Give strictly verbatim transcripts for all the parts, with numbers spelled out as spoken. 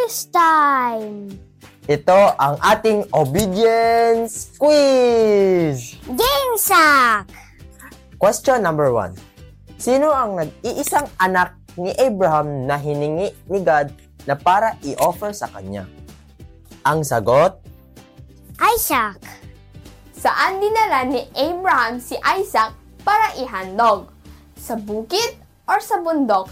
quiz time! Ito ang ating obedience quiz! Gamesak! Question number one. Sino ang nag-iisang anak ni Abraham na hiningi ni God na para i-offer sa kanya? Ang sagot? Isaac. Saan dinala ni Abraham si Isaac para ihandog? Sa bukid or sa bundok?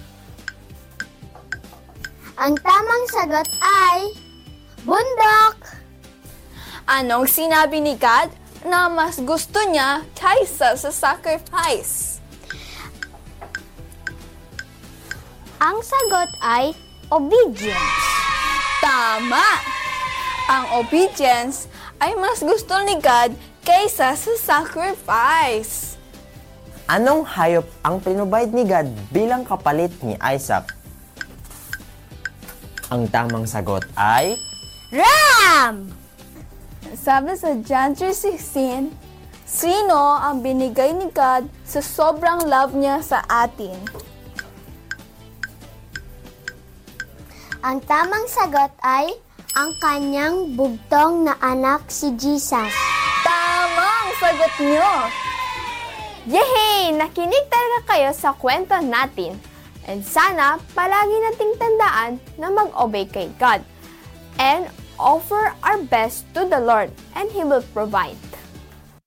Ang tamang sagot ay bundok. Anong sinabi ni God na mas gusto niya kaysa sa sacrifice? Ang sagot ay obedience. Tama! Ang obedience ay mas gusto ni God kaysa sa sacrifice. Anong hayop ang pinrovide ni God bilang kapalit ni Isaac? Ang tamang sagot ay Ram! Sabi sa John three sixteen, sino ang binigay ni God sa sobrang love niya sa atin? Ang tamang sagot ay ang kanyang bugtong na anak si Jesus. Tamang sagot niyo! Yehey! Nakinig talaga kayo sa kwento natin. And sana palagi nating tandaan na mag-obey kay God and offer our best to the Lord and He will provide.